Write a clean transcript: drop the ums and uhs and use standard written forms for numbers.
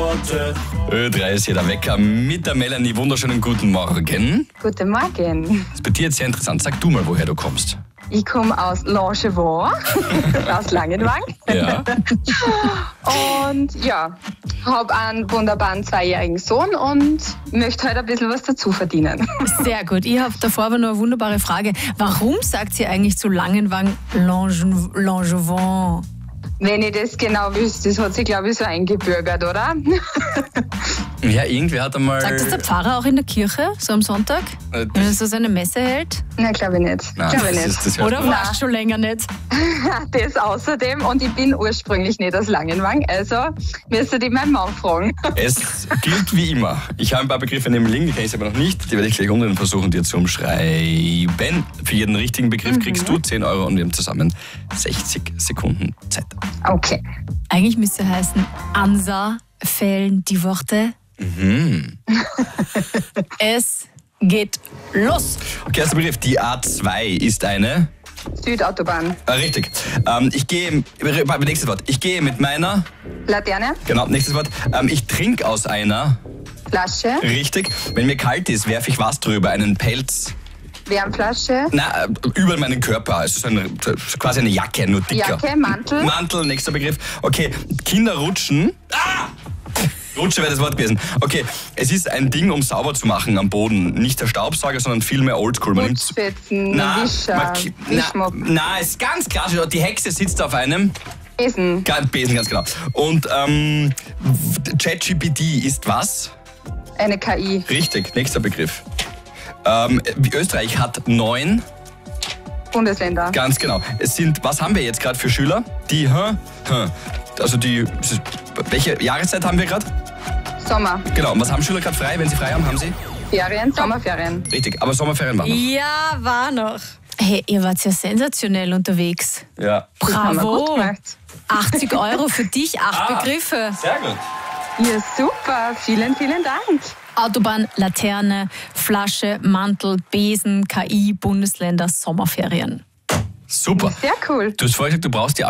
Ö3 ist hier der Wecker mit der Melanie. Wunderschönen guten Morgen. Guten Morgen. Das ist bei dir jetzt sehr interessant. Sag du mal, woher du kommst. Ich komme aus Langevin, aus Langenwang. Ja. Und ja, habe einen wunderbaren 2-jährigen Sohn und möchte heute ein bisschen was dazu verdienen. Sehr gut. Ich habe davor aber noch eine wunderbare Frage. Warum sagt sie eigentlich zu Langenwang Langevin? Wenn ich das genau wüsste, das hat sich, glaube ich, so eingebürgert, oder? Ja, irgendwer hat einmal... Sagt das der Pfarrer auch in der Kirche, so am Sonntag? Wenn er so seine Messe hält? Nein, glaube ich nicht. Nein, Glaube ich das nicht. ist das Oder warst schon länger nicht? Das außerdem. Und ich bin ursprünglich nicht aus Langenwang, also müsste ich meinen Mann fragen. Es gilt wie immer. Ich habe ein paar Begriffe neben dem Link, die kenne ich aber noch nicht. Die werde ich gleich unten versuchen, dir zu umschreiben. Für jeden richtigen Begriff kriegst du 10 Euro und wir haben zusammen 60 Sekunden Zeit. Okay. Eigentlich müsste heißen, Ansa fällen die Worte. Es geht los. Okay, erster Begriff. Die A2 ist eine... Südautobahn. Richtig. Nächstes Wort. Ich gehe mit meiner... Laterne. Genau, nächstes Wort. Ich trinke aus einer... Flasche. Richtig. Wenn mir kalt ist, werfe ich was drüber? Einen Pelz? Wärmflasche. Na, über meinen Körper. Es ist quasi eine Jacke, nur dicker. Jacke, Mantel. Mantel, nächster Begriff. Okay, Kinder rutschen. Rutsche wäre das Wort gewesen. Okay, es ist ein Ding, um sauber zu machen am Boden. Nicht der Staubsauger, sondern viel mehr Oldschool. Man nimmt's- Putzfetzen, Na, Wischer, Wischmopp. na, ist ganz klar. Die Hexe sitzt auf einem Besen. Besen, ganz genau. Und ChatGPT ist was? Eine KI. Richtig, nächster Begriff. Österreich hat 9. Bundesländer. Ganz genau. Was haben wir jetzt gerade für Schüler? Welche Jahreszeit haben wir gerade? Sommer. Genau. Und was haben Schüler gerade frei? Wenn sie frei haben, haben sie? Ferien, Sommerferien. Richtig, aber Sommerferien waren noch. Ja, war noch. Hey, ihr wart ja sensationell unterwegs. Ja. Das haben wir gut Bravo. gemacht. 80 Euro für dich, 8 Begriffe. Sehr gut. Ja, super. Vielen, vielen Dank. Autobahn, Laterne, Flasche, Mantel, Besen, KI, Bundesländer, Sommerferien. Super. Sehr cool. Du hast vorher gesagt, du brauchst die